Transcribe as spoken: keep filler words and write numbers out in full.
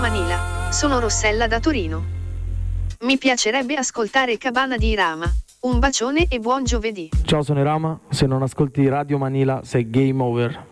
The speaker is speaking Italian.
Manila, sono Rossella da Torino. Mi piacerebbe ascoltare Cabana di Irama. Un bacione e buon giovedì. Ciao, sono Irama, se non ascolti Radio Manila sei game over.